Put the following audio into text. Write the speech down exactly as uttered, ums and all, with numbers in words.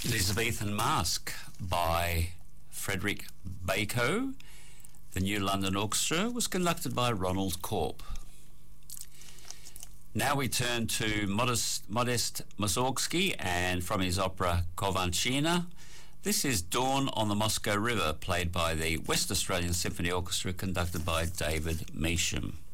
Elizabethan Masque by Frederick Bacot. The New London Orchestra was conducted by Ronald Corp. Now we turn to Modest, Modest Mussorgsky and from his opera Kovanchina. This is Dawn on the Moscow River, played by the West Australian Symphony Orchestra, conducted by David Measham.